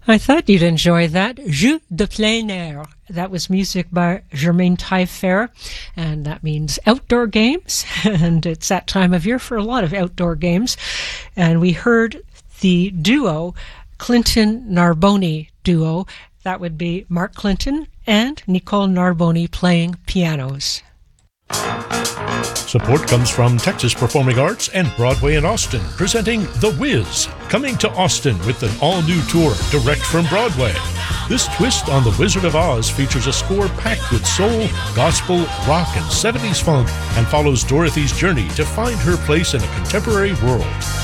I thought you'd enjoy that. Jeux de plein air. That was music by Germaine Taillefer, and that means outdoor games. And it's that time of year for a lot of outdoor games. And we heard the duo, Clinton Narboni duo. That would be Mark Clinton and Nicole Narboni playing pianos. Support comes from Texas Performing Arts and Broadway in Austin, presenting The Wiz, coming to Austin with an all-new tour direct from Broadway. This twist on The Wizard of Oz features a score packed with soul, gospel, rock, and 70s funk, and follows Dorothy's journey to find her place in a contemporary world.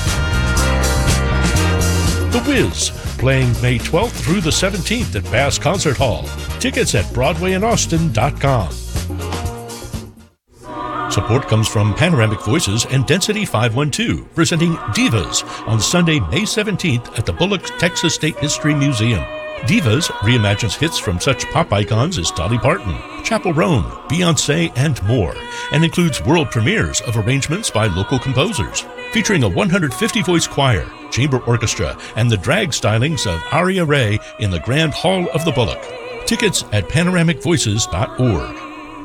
The Wiz, playing May 12th through the 17th at Bass Concert Hall. Tickets at BroadwayInAustin.com. Support comes from Panoramic Voices and Density 512, presenting Divas on Sunday, May 17th at the Bullock Texas State History Museum. Divas reimagines hits from such pop icons as Dolly Parton, Chappell Roan, Beyoncé, and more, and includes world premieres of arrangements by local composers, featuring a 150-voice choir, chamber orchestra, and the drag stylings of Aria Ray in the Grand Hall of the Bullock. Tickets at panoramicvoices.org.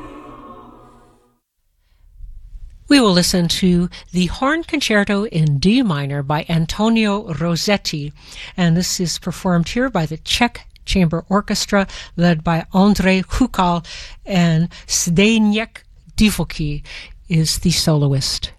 We will listen to the Horn Concerto in D minor by Antonio Rossetti, and this is performed here by the Czech Chamber Orchestra led by Andrei Hukal, and Zdeněk Divocký is the soloist.